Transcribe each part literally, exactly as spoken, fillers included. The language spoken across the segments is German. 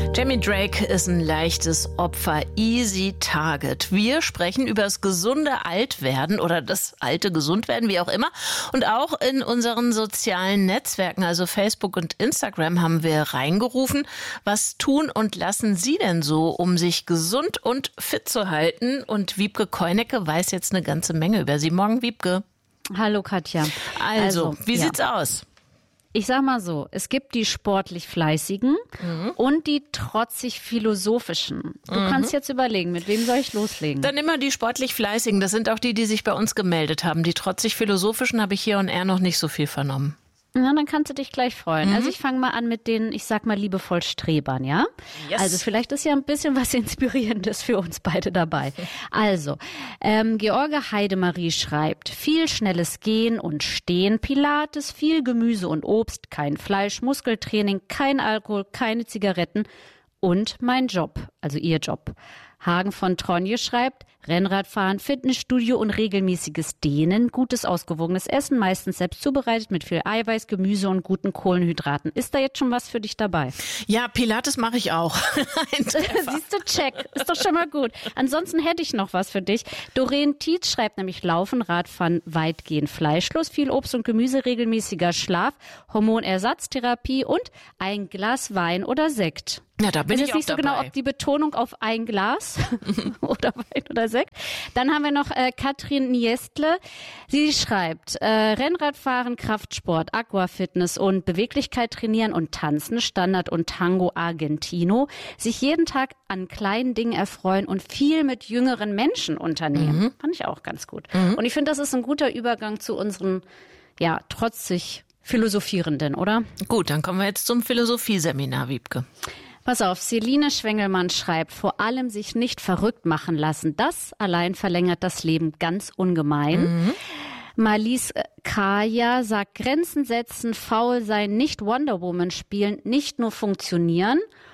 Jamie Drake ist ein leichtes Opfer, easy target. Wir sprechen über das gesunde Altwerden oder das alte Gesundwerden, wie auch immer. Und auch in unseren sozialen Netzwerken, also Facebook und Instagram, haben wir reingerufen. Was tun und lassen Sie denn so, um sich gesund und fit zu halten? Und Wiebke Keunecke weiß jetzt eine ganze Menge über Sie. Morgen, Wiebke. Hallo, Katja. Also, also wie ja. sieht's aus? Ich sag mal so, es gibt die sportlich Fleißigen mhm. und die trotzig Philosophischen. Du mhm. kannst jetzt überlegen, mit wem soll ich loslegen? Dann immer die sportlich Fleißigen. Das sind auch die, die sich bei uns gemeldet haben. Die trotzig Philosophischen habe ich hier und er noch nicht so viel vernommen. Na, dann kannst du dich gleich freuen. Mhm. Also ich fange mal an mit den, ich sag mal liebevoll Strebern, ja? Yes. Also vielleicht ist ja ein bisschen was Inspirierendes für uns beide dabei. Also, ähm, George Heidemarie schreibt, viel schnelles Gehen und Stehen, Pilates, viel Gemüse und Obst, kein Fleisch, Muskeltraining, kein Alkohol, keine Zigaretten und mein Job, also ihr Job. Hagen von Tronje schreibt, Rennradfahren, Fitnessstudio und regelmäßiges Dehnen, gutes, ausgewogenes Essen, meistens selbst zubereitet mit viel Eiweiß, Gemüse und guten Kohlenhydraten. Ist da jetzt schon was für dich dabei? Ja, Pilates mache ich auch. Siehst du, check. Ist doch schon mal gut. Ansonsten hätte ich noch was für dich. Doreen Tietz schreibt nämlich Laufen, Radfahren, weitgehend fleischlos, viel Obst und Gemüse, regelmäßiger Schlaf, Hormonersatztherapie und ein Glas Wein oder Sekt. Ja, da bin ich, ich auch nicht so dabei. Genau, ob die Betonung auf ein Glas oder Wein oder Sekt. Dann haben wir noch äh, Katrin Niestle. Sie schreibt, äh, Rennradfahren, Kraftsport, Aquafitness und Beweglichkeit trainieren und tanzen, Standard und Tango Argentino. Sich jeden Tag an kleinen Dingen erfreuen und viel mit jüngeren Menschen unternehmen. Mhm. Fand ich auch ganz gut. Mhm. Und ich finde, das ist ein guter Übergang zu unseren, ja, trotzig Philosophierenden, oder? Gut, dann kommen wir jetzt zum Philosophieseminar, Wiebke. Pass auf, Celine Schwengelmann schreibt, vor allem sich nicht verrückt machen lassen. Das allein verlängert das Leben ganz ungemein. Mhm. Marlies Kaya sagt, Grenzen setzen, faul sein, nicht Wonder Woman spielen, nicht nur funktionieren.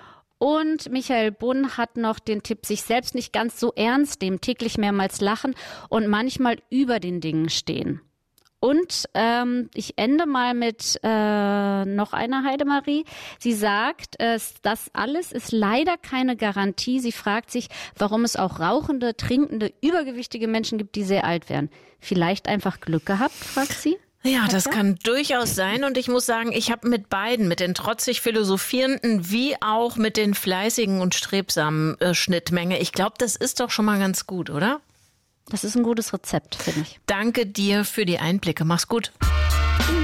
Und Michael Bunn hat noch den Tipp, sich selbst nicht ganz so ernst nehmen, täglich mehrmals lachen und manchmal über den Dingen stehen. Und ähm, ich ende mal mit äh, noch einer Heidemarie. Sie sagt, äh, das alles ist leider keine Garantie. Sie fragt sich, warum es auch rauchende, trinkende, übergewichtige Menschen gibt, die sehr alt werden. Vielleicht einfach Glück gehabt, fragt sie. Ja, das kann durchaus sein. Und ich muss sagen, ich habe mit beiden, mit den trotzig Philosophierenden wie auch mit den fleißigen und strebsamen äh, Schnittmenge. Ich glaube, das ist doch schon mal ganz gut, oder? Das ist ein gutes Rezept, finde ich. Danke dir für die Einblicke. Mach's gut.